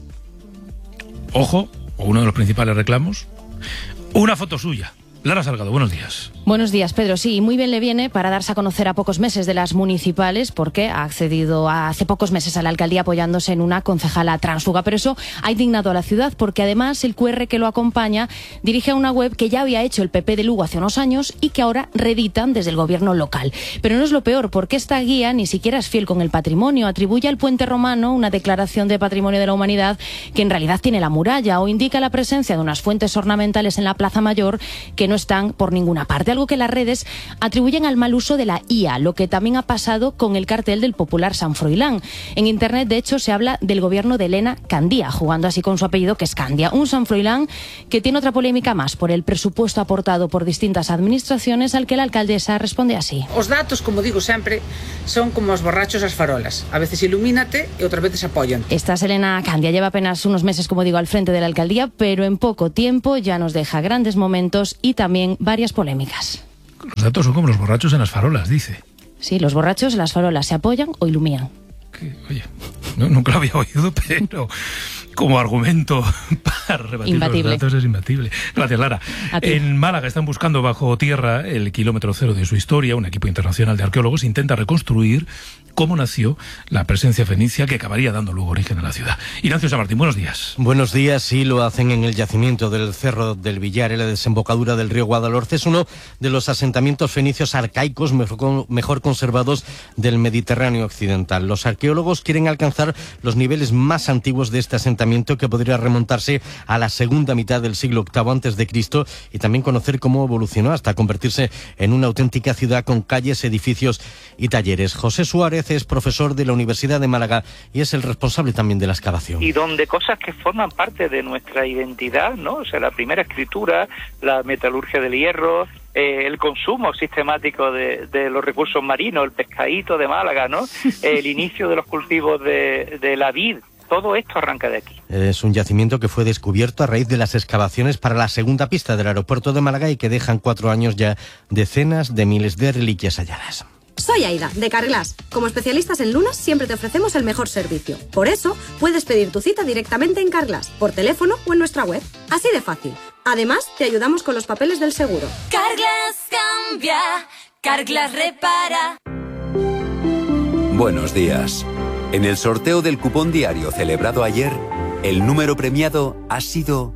ojo, o uno de los principales reclamos, una foto suya. Lara Salgado, buenos días. Buenos días, Pedro. Sí, muy bien le viene para darse a conocer a pocos meses de las municipales, porque ha accedido hace pocos meses a la alcaldía apoyándose en una concejala tránsfuga. Pero eso ha indignado a la ciudad, porque además el QR que lo acompaña dirige a una web que ya había hecho el PP de Lugo hace unos años y que ahora reeditan desde el gobierno local. Pero no es lo peor, porque esta guía ni siquiera es fiel con el patrimonio. Atribuye al puente romano una declaración de patrimonio de la humanidad que en realidad tiene la muralla, o indica la presencia de unas fuentes ornamentales en la Plaza Mayor que no están por ninguna parte, algo que las redes atribuyen al mal uso de la IA, lo que también ha pasado con el cartel del popular San Froilán. En internet, de hecho, se habla del gobierno de Elena Candía, jugando así con su apellido, que es Candia. Un San Froilán que tiene otra polémica más por el presupuesto aportado por distintas administraciones, al que la alcaldesa responde así. Os datos, como digo sempre, son como os borrachos as farolas. A veces ilumínate e outras veces apoyan. Esta es Elena Candia, lleva apenas unos meses, como digo, al frente de la alcaldía, pero en poco tiempo ya nos deja grandes momentos y también varias polémicas. Los datos son como los borrachos en las farolas, dice. Sí, los borrachos en las farolas se apoyan o iluminan. Oye, nunca lo había oído, pero como argumento para rebatir los datos es imbatible. Gracias, Lara. En Málaga están buscando bajo tierra el kilómetro cero de su historia. Un equipo internacional de arqueólogos intenta reconstruir cómo nació la presencia fenicia que acabaría dando luego origen a la ciudad. Ignacio Samartín, buenos días. Buenos días, sí, lo hacen en el yacimiento del Cerro del Villar, en la desembocadura del río Guadalhorce. Es uno de los asentamientos fenicios arcaicos mejor conservados del Mediterráneo occidental. Los arqueólogos quieren alcanzar los niveles más antiguos de este asentamiento, que podría remontarse a la segunda mitad del siglo VIII a.C., y también conocer cómo evolucionó hasta convertirse en una auténtica ciudad con calles, edificios y talleres. José Suárez es profesor de la Universidad de Málaga y es el responsable también de la excavación. Y donde cosas que forman parte de nuestra identidad, ¿no? O sea, la primera escritura, la metalurgia del hierro, el consumo sistemático de los recursos marinos, el pescadito de Málaga, ¿no? El inicio de los cultivos de la vid. Todo esto arranca de aquí. Es un yacimiento que fue descubierto a raíz de las excavaciones para la segunda pista del aeropuerto de Málaga y que dejan 4 años ya decenas de miles de reliquias halladas. Soy Aida, de Carglass. Como especialistas en lunas, siempre te ofrecemos el mejor servicio. Por eso, puedes pedir tu cita directamente en Carglass, por teléfono o en nuestra web. Así de fácil. Además, te ayudamos con los papeles del seguro. Carglass cambia, Carglass repara. Buenos días. En el sorteo del cupón diario celebrado ayer, el número premiado ha sido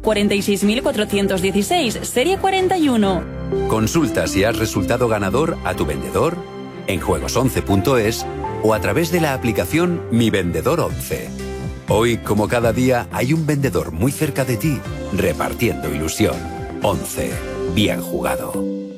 46.416, serie 41. Consulta si has resultado ganador a tu vendedor, en juegos11.es o a través de la aplicación Mi Vendedor 11. Hoy, como cada día, hay un vendedor muy cerca de ti, repartiendo ilusión. 11. Bien jugado.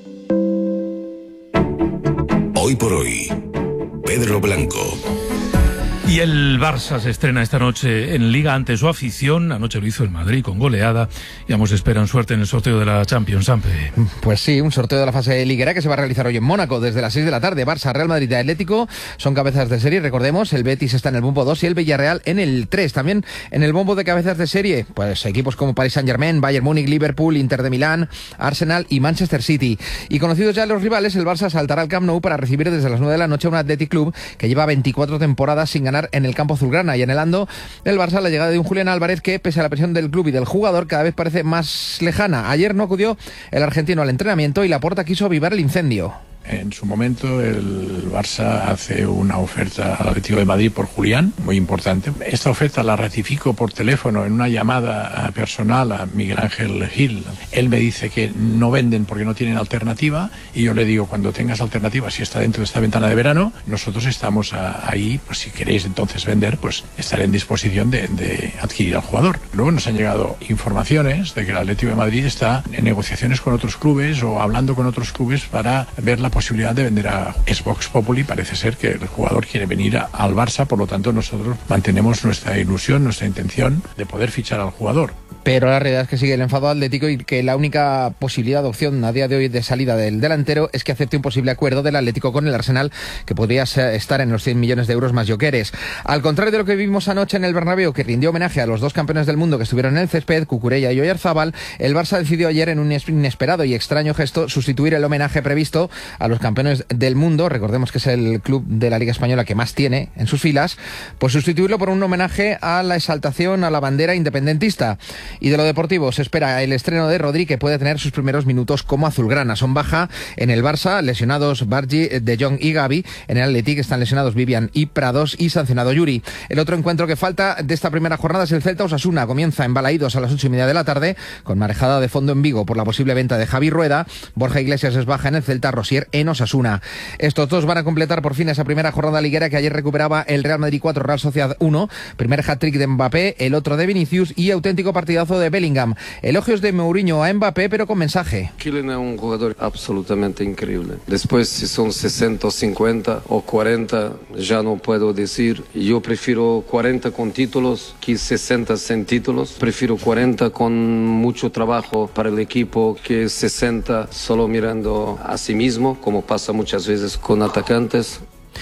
Hoy por hoy, Pedro Blanco. Y el Barça se estrena esta noche en Liga ante su afición. Anoche lo hizo el Madrid con goleada. Y ambos esperan suerte en el sorteo de la Champions, Sampe. Pues sí, un sorteo de la fase liguera que se va a realizar hoy en Mónaco desde las 6 de la tarde. Barça, Real Madrid y Atlético son cabezas de serie. Recordemos, el Betis está en el bombo 2 y el Villarreal en el 3. También en el bombo de cabezas de serie, pues equipos como Paris Saint-Germain, Bayern Múnich, Liverpool, Inter de Milán, Arsenal y Manchester City. Y conocidos ya los rivales, el Barça saltará al Camp Nou para recibir desde las 9 de la noche a un Athletic Club que lleva 24 temporadas sin ganar en el campo azulgrana, y anhelando el Barça la llegada de un Julián Álvarez que, pese a la presión del club y del jugador, cada vez parece más lejana. Ayer no acudió el argentino al entrenamiento y Laporta quiso avivar el incendio. En su momento el Barça hace una oferta al Atlético de Madrid por Julián, muy importante. Esta oferta la ratifico por teléfono en una llamada personal a Miguel Ángel Gil. Él me dice que no venden porque no tienen alternativa, y yo le digo, cuando tengas alternativa, si está dentro de esta ventana de verano, nosotros estamos ahí, pues si queréis entonces vender, pues estaré en disposición de adquirir al jugador. Luego nos han llegado informaciones de que el Atlético de Madrid está en negociaciones con otros clubes o hablando con otros clubes para ver la posibilidad de vender a Vox Populi. Parece ser que el jugador quiere venir al Barça, por lo tanto nosotros mantenemos nuestra ilusión, nuestra intención de poder fichar al jugador. Pero la realidad es que sigue el enfado atlético y que la única posibilidad de opción a día de hoy de salida del delantero es que acepte un posible acuerdo del Atlético con el Arsenal, que podría estar en los 100 millones de euros más Gyökeres. Al contrario de lo que vimos anoche en el Bernabéu, que rindió homenaje a los dos campeones del mundo que estuvieron en el césped, Cucurella y Oyarzabal, el Barça decidió ayer en un inesperado y extraño gesto sustituir el homenaje previsto a los campeones del mundo, recordemos que es el club de la Liga Española que más tiene en sus filas, pues sustituirlo por un homenaje a la exaltación a la bandera independentista. Y de lo deportivo se espera el estreno de Rodri, que puede tener sus primeros minutos como azulgrana. Son baja en el Barça, lesionados Bargi, De Jong y Gavi. En el Athletic están lesionados Vivian y Prados y sancionado Yuri. El otro encuentro que falta de esta primera jornada es el Celta-Osasuna. Comienza en Balaídos a las 8:30 de la tarde, con marejada de fondo en Vigo por la posible venta de Javi Rueda. Borja Iglesias es baja en el Celta, Rosier en Osasuna. Estos dos van a completar por fin esa primera jornada liguera que ayer recuperaba el Real Madrid 4, Real Sociedad 1. Primer hat-trick de Mbappé, el otro de Vinicius y auténtico partidazo de Bellingham. Elogios de Mourinho a Mbappé, pero con mensaje. Kylian es un jugador absolutamente increíble. Después, si son 60 o 50 o 40, ya no puedo decir. Yo prefiero 40 con títulos que 60 sin títulos. Prefiero 40 con mucho trabajo para el equipo que 60 solo mirando a sí mismo, como pasa muchas veces con atacantes.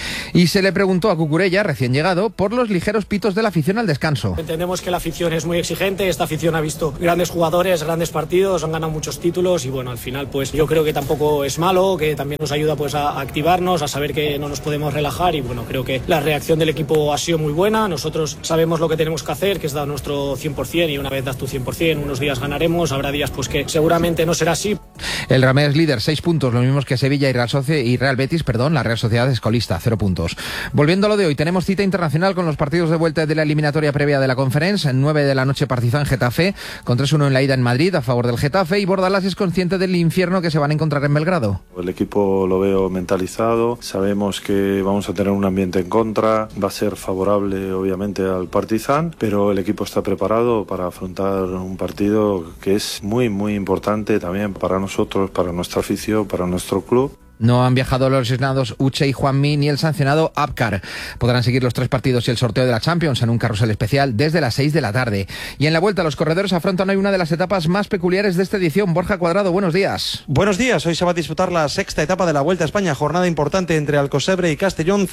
Y se le preguntó a Cucurella, recién llegado, por los ligeros pitos de la afición al descanso. Entendemos que la afición es muy exigente, esta afición ha visto grandes jugadores, grandes partidos, han ganado muchos títulos y bueno, al final pues yo creo que tampoco es malo, que también nos ayuda pues a activarnos, a saber que no nos podemos relajar y bueno, creo que la reacción del equipo ha sido muy buena, nosotros sabemos lo que tenemos que hacer, que es dar nuestro 100% y una vez das tu 100%, unos días ganaremos, habrá días pues que seguramente no será así. El Ramés líder, 6 puntos, los mismos que Sevilla y Real Betis, la Real Sociedad es colista, 0 puntos. Volviendo a lo de hoy, tenemos cita internacional con los partidos de vuelta de la eliminatoria previa de la Conference. En 9 de la noche Partizan Getafe, con 3-1 en la ida en Madrid a favor del Getafe, y Bordalás es consciente del infierno que se van a encontrar en Belgrado. El equipo lo veo mentalizado, sabemos que vamos a tener un ambiente en contra, va a ser favorable obviamente al Partizan, pero el equipo está preparado para afrontar un partido que es muy muy importante también para nosotros, para nuestra afición, para nuestro club. No han viajado los lesionados Uche y Juanmi ni el sancionado Abkar. Podrán seguir los 3 partidos y el sorteo de la Champions en un carrusel especial desde las 6 de la tarde. Y en la vuelta los corredores afrontan hoy una de las etapas más peculiares de esta edición. Borja Cuadrado, buenos días. Buenos días, hoy se va a disputar la 6ª etapa de la Vuelta a España, jornada importante entre Alcosebre y Castellón,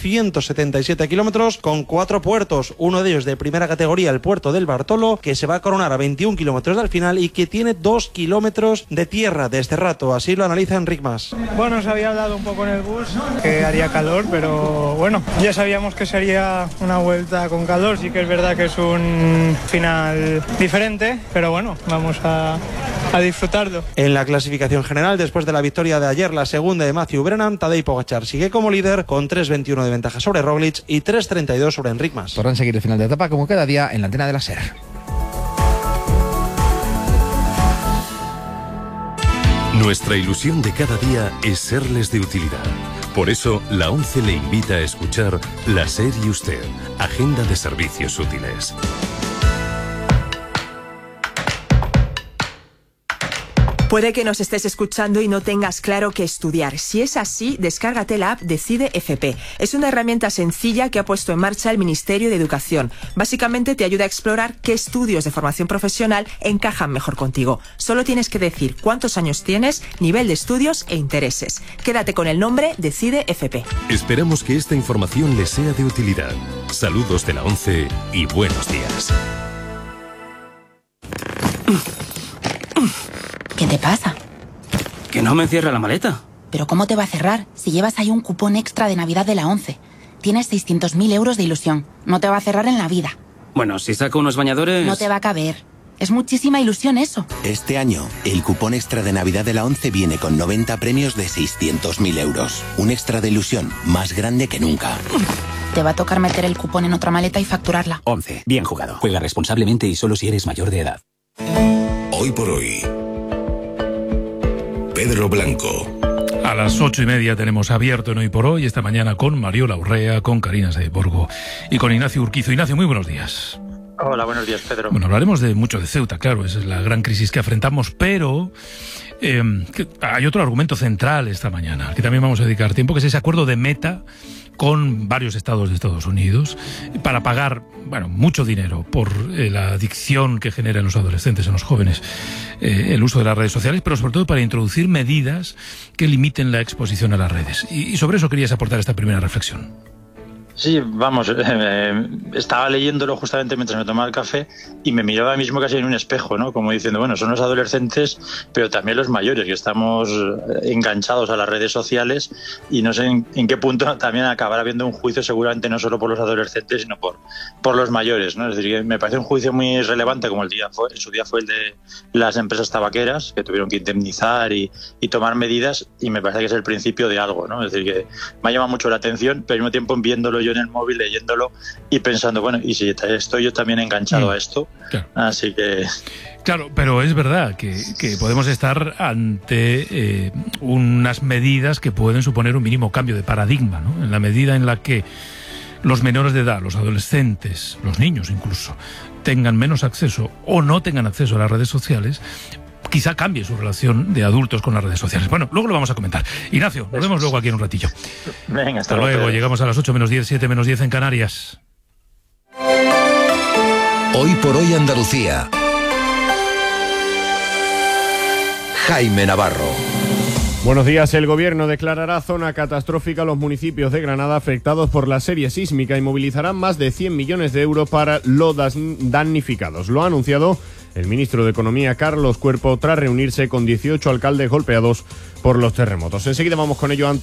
177 kilómetros con 4 puertos, uno de ellos de primera categoría, el puerto del Bartolo, que se va a coronar a 21 kilómetros del final y que tiene 2 kilómetros de tierra de este rato, así lo analiza Enric Mas. Bueno, se había dado un poco en el bus, que haría calor, pero bueno, ya sabíamos que sería una vuelta con calor, sí que es verdad que es un final diferente, pero bueno, vamos a disfrutarlo. En la clasificación general, después de la victoria de ayer, la segunda de Matthew Brennan, Tadej Pogačar sigue como líder con 3.21 de ventaja sobre Roglic y 3.32 sobre Enric Mas. Podrán seguir el final de etapa como cada día en la antena de la SER. Nuestra ilusión de cada día es serles de utilidad. Por eso, la ONCE le invita a escuchar La SER y Usted, Agenda de Servicios Útiles. Puede que nos estés escuchando y no tengas claro qué estudiar. Si es así, descárgate la app Decide FP. Es una herramienta sencilla que ha puesto en marcha el Ministerio de Educación. Básicamente te ayuda a explorar qué estudios de formación profesional encajan mejor contigo. Solo tienes que decir cuántos años tienes, nivel de estudios e intereses. Quédate con el nombre Decide FP. Esperamos que esta información les sea de utilidad. Saludos de la ONCE y buenos días. ¿Qué te pasa? Que no me cierra la maleta. ¿Pero cómo te va a cerrar si llevas ahí un cupón extra de Navidad de la ONCE? Tienes 600.000 euros de ilusión. No te va a cerrar en la vida. Bueno, si saco unos bañadores... No te va a caber. Es muchísima ilusión eso. Este año, el cupón extra de Navidad de la ONCE viene con 90 premios de 600.000 euros. Un extra de ilusión más grande que nunca. Te va a tocar meter el cupón en otra maleta y facturarla. ONCE. Bien jugado. Juega responsablemente y solo si eres mayor de edad. Hoy por hoy, Pedro Blanco. A las 8:30 tenemos abierto en Hoy por Hoy, esta mañana con Mariola Urrea, con Karina Saiborgo y con Ignacio Urquizo. Ignacio, muy buenos días. Hola, buenos días, Pedro. Bueno, hablaremos mucho de Ceuta, claro, esa es la gran crisis que afrontamos, pero hay otro argumento central esta mañana, al que también vamos a dedicar tiempo, que es ese acuerdo de Meta con varios estados de Estados Unidos para pagar, mucho dinero por la adicción que genera en los adolescentes, en los jóvenes, el uso de las redes sociales, pero sobre todo para introducir medidas que limiten la exposición a las redes. Y sobre eso querías aportar esta primera reflexión. Sí, vamos, estaba leyéndolo justamente mientras me tomaba el café y me miraba mismo casi en un espejo, ¿no? Como diciendo, bueno, son los adolescentes, pero también los mayores, que estamos enganchados a las redes sociales y no sé en qué punto también acabará habiendo un juicio, seguramente no solo por los adolescentes, sino por los mayores, ¿no? Es decir, que me parece un juicio muy relevante, como en su día fue el de las empresas tabaqueras, que tuvieron que indemnizar y tomar medidas, y me parece que es el principio de algo, ¿no? Es decir, que me ha llamado mucho la atención, pero al mismo tiempo viéndolo yo en el móvil, leyéndolo y pensando, bueno, y si estoy yo también enganchado a esto, claro. Así que... Claro, pero es verdad que podemos estar ante unas medidas que pueden suponer un mínimo cambio de paradigma, ¿no? En la medida en la que los menores de edad, los adolescentes, los niños incluso, tengan menos acceso o no tengan acceso a las redes sociales, quizá cambie su relación de adultos con las redes sociales. Bueno, luego lo vamos a comentar. Ignacio, nos vemos luego aquí en un ratillo. Venga, hasta luego. Llegamos a las 8 menos 10, 7 menos 10 en Canarias. Hoy por hoy Andalucía. Jaime Navarro. Buenos días. El Gobierno declarará zona catastrófica a los municipios de Granada afectados por la serie sísmica y movilizarán más de 100 millones de euros para los damnificados. Lo ha anunciado el ministro de Economía, Carlos Cuerpo, tras reunirse con 18 alcaldes golpeados por los terremotos. Enseguida vamos con ello.